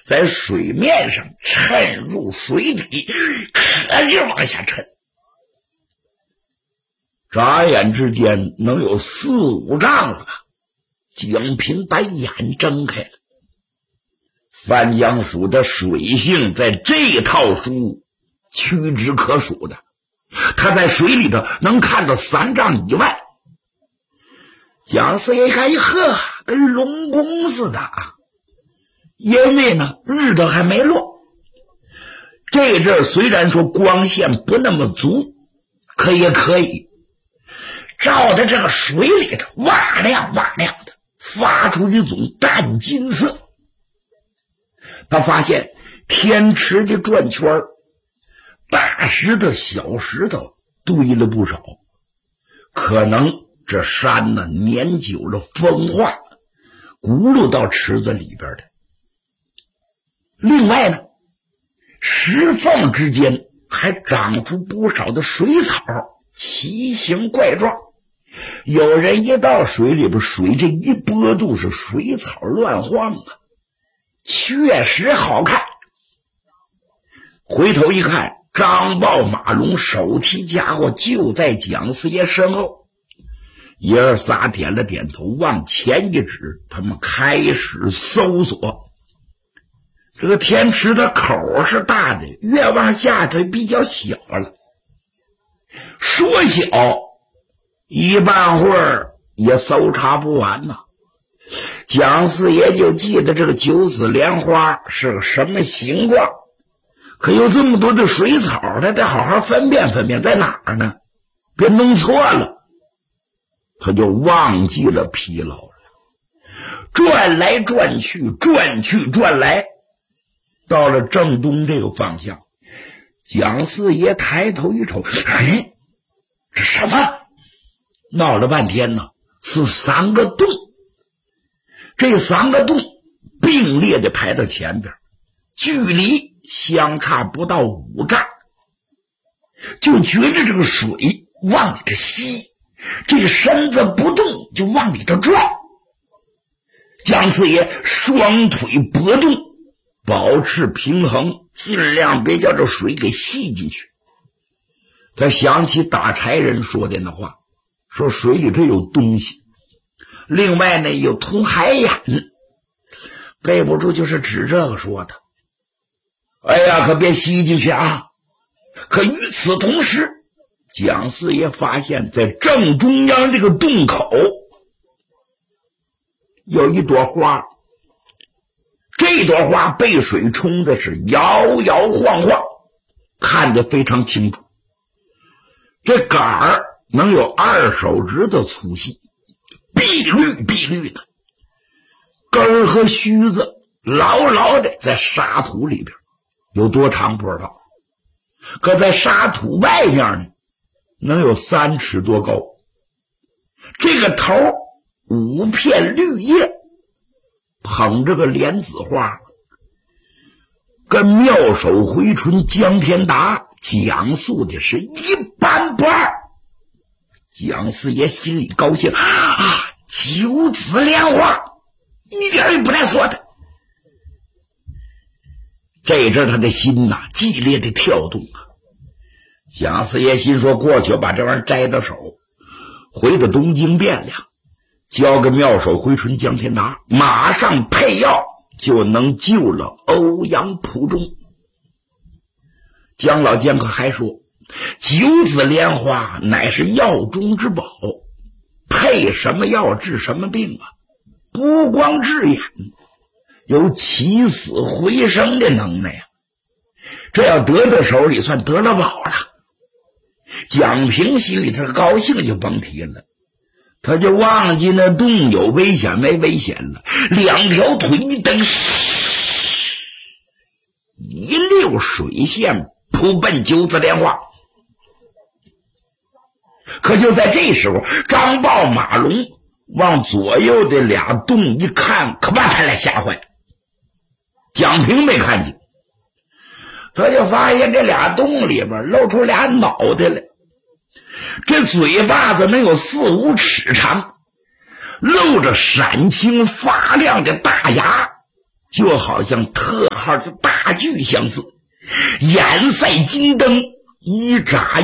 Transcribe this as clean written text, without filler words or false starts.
在水面上沉入水底，可劲往下沉。眨眼之间能有4、5丈了吧。蒋平把眼睁开了。范江署的水性在这套书屈指可数的，他在水里头能看到3丈以外。蒋四爷一看，呵，跟龙宫似的啊！因为呢，日头还没落。这阵虽然说光线不那么足，可也可以照的这个水里头哇亮哇亮的，发出一种淡金色。他发现天池的转圈，大石头小石头堆了不少，可能这山呢年久了风化，轱辘到池子里边的。另外呢，石缝之间还长出不少的水草，奇形怪状。有人一到水里边，水这一波动，是水草乱晃啊，确实好看。回头一看，张豹马龙手提家伙就在蒋四爷身后。爷儿仨点了点头，往前一指，他们开始搜索。这个天池的口是大的，越往下它比较小了。说小，一半会儿也搜查不完呐。蒋四爷就记得这个九子莲花是个什么形状，可有这么多的水草，他得好好分辨分辨在哪儿呢，别弄错了。他就忘记了疲劳了，转来转去，转去转来，到了正东这个方向。蒋四爷抬头一瞅，哎，这什么？闹了半天呢，是3个洞。这3个洞并列的排到前边，距离相差不到5丈，就觉着这个水往里头吸，这个身子不动就往里头转。蒋四爷双腿搏动，保持平衡，尽量别叫这水给吸进去。他想起打柴人说的那话，说水里头有东西，另外呢有通海眼，背不住就是指这个说的。哎呀，可别吸进去啊！可与此同时，蒋四爷发现在正中央这个洞口有一朵花，这朵花被水冲的是摇摇晃晃，看得非常清楚。这杆儿能有2手指头粗细，碧绿碧绿的，根儿和须子牢牢的在沙土里边，有多长不知道，可在沙土外面呢，能有3尺多高。这个头5片绿叶，捧着个莲子花，跟妙手回春江天达讲述的是一般不二。蒋四爷心里高兴啊，九子莲花，一点也不带说的。这阵他的心呐激烈的跳动啊。蒋四爷心说，过去把这玩意儿摘到手，回到东京汴梁，交给妙手回春江天达，马上配药就能救了欧阳普中。姜老剑客还说，九子莲花乃是药中之宝，配什么药治什么病啊？不光治眼，有起死回生的能耐呀！这要得到手里，算得了宝了。蒋平心里头高兴就甭提了，他就忘记那洞有危险没危险了，2条腿一蹬，一溜水线扑奔九子莲花。可就在这时候，张豹马龙往左右的俩洞一看，可把他俩吓坏。蒋平没看见，他就发现这俩洞里边露出俩脑袋来，这嘴巴子能有4、5尺长，露着闪青发亮的大牙， 就好像特号的大锯相似，眼赛金灯，一眨